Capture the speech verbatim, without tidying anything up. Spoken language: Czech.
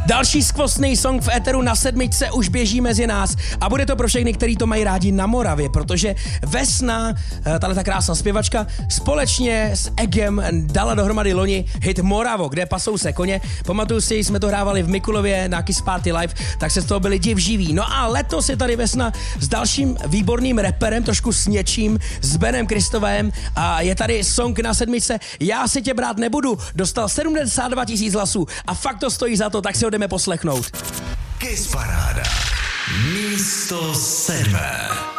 Další skvostný song v éteru na sedmičce už běží mezi nás a bude to pro všechny, kteří to mají rádi na Moravě, protože Vesna, tahle ta krásná zpěvačka, společně s Egem dala dohromady loni hit Moravo, kde pasou se koně. Pamatuju si, jsme to hrávali v Mikulově na Kiss Party Live, tak se z toho byli div živí. No a letos je tady Vesna s dalším výborným rapperem, trošku s něčím, s Benem Kristovem a je tady song na sedmičce Já si tě brát nebudu, dostal sedmdesát dva tisíc hlasů a fakt to stojí za to, tak si ho jdeme poslechnout. Kiss Paráda místo sedmé.